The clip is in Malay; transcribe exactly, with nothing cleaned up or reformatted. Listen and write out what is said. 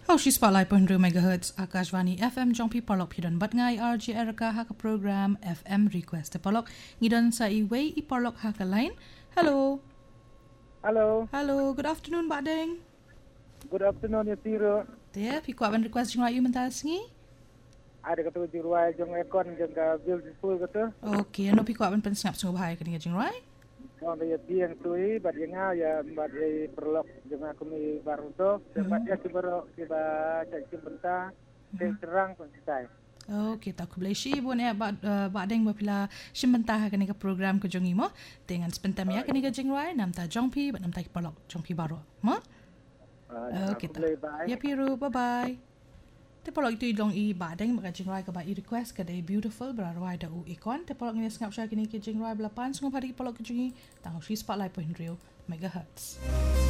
Haushi Spotlight point two megahertz Akashvani F M Jongpi Polok Pidon Bat Ngai R J R K Haka program F M request Polok Ngidon sa iway I Polok Haka line. Hello. Hello. Hello. Good afternoon, Badeng. Good afternoon, ya Tiro. Dia pi kuat ban request jeng ayu mentas ngi. Ada kata jeng ruai jeng ekon jeng ka beautiful kata. Okay, ano pi kuat ban pen snap sung bahai kan jeng ruai. Kau dia tiang tui bad jeng ya bad di perlok jeng aku mi baru tu. Sebab dia kibar kibar cak cibenta terang pun saya. Okay, tak boleh sih buat ya bad badeng bapila simentah kan ke program ke jongi mo dengan sebentam ya kan ke jeng ruai nam ta jongpi bat nam ta polok jongpi baru. Mo? Okay, tak. Ya piru, bye bye. Te polok itu idong I badeng maka jeng ruai ke ba I request ke day beautiful berarwai da u ikon te polok ni ngap sya kini ke jeng ruai belapan sungguh hari polok ke jongi tang Haushi Spotlight point two megahertz.